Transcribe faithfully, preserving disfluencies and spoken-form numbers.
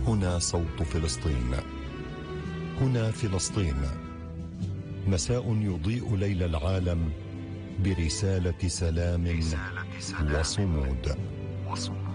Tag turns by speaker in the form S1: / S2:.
S1: هنا صوت فلسطين. هنا فلسطين، مساء يضيء ليل العالم برسالة سلام وصمود.